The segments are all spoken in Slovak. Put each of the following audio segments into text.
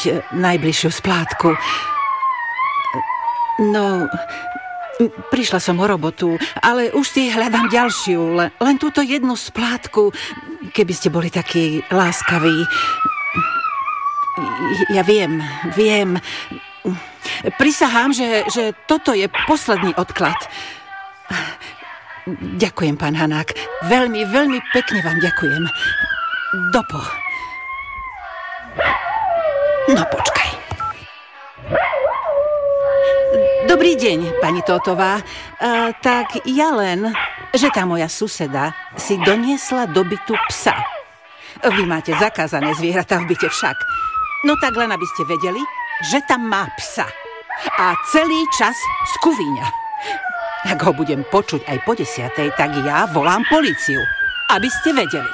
najbližšiu splátku. No, prišla som o robotu, ale už si hľadám ďalšiu, len túto jednu splátku, keby ste boli takí láskaví. Ja viem. Prisahám, že toto je posledný odklad. Ďakujem, pán Hanák. Veľmi, veľmi pekne vám ďakujem. Dopo. No počkaj. Dobrý deň, pani Tótová. Tak ja len, že tá moja suseda si doniesla do bytu psa. Vy máte zakázané zvieratá v byte však. No tak len, aby ste vedeli, že tam má psa. A celý čas skuvíňa. Ak ho budem počuť aj po 10:00, tak ja volám políciu. Aby ste vedeli.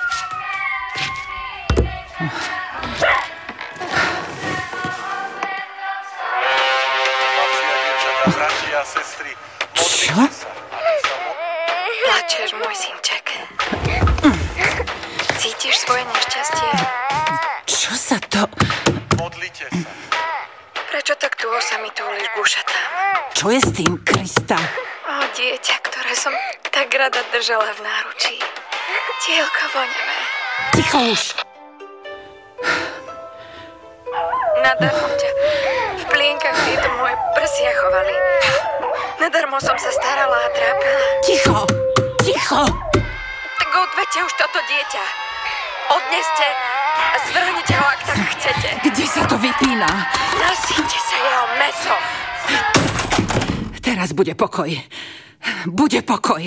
Čo? Plačeš, môj synček. Cítiš svoje nešťastie? Čo sa to... Modlite sa. Prečo tak dlho sa mi túliš k ušatám? Čo je s tým, Krista? Ó, dieťa, ktoré som tak rada držala v náručí. Tielko voňavé. Ticho už. Nadarmo ťa v plienkach tieto moje prsia chovali. Nadarmo som sa starala a trápila. Ticho. Tak odvedte už toto dieťa. Odneste a zvrhnite ho, ak tak chcete. Kde sa to vypína? Nasýte sa jeho mäsom. Teraz bude pokoj. Bude pokoj.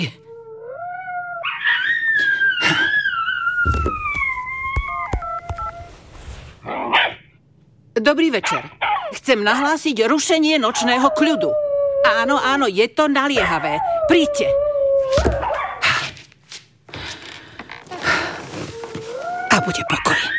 Dobrý večer. Chcem nahlásiť rušenie nočného kľudu. Áno, je to naliehavé. Príďte. A bude pokoj.